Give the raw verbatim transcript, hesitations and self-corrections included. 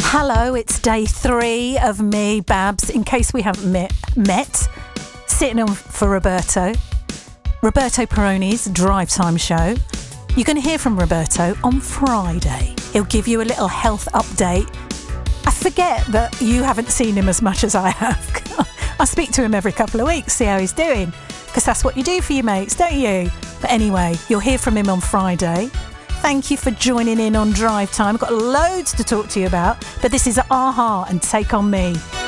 Hello, it's day three of me, Babs, in case we haven't met, met sitting on for Roberto. Roberto Peroni's Drive Time Show. You're going to hear from Roberto on Friday. He'll give you a little health update. I forget that you haven't seen him as much as I have. I speak to him every couple of weeks, see how he's doing, because that's what you do for your mates, don't you? But anyway, you'll hear from him on Friday. Thank you for joining in on Drive Time. I've got loads to talk to you about, but this is a-ha and Take On Me.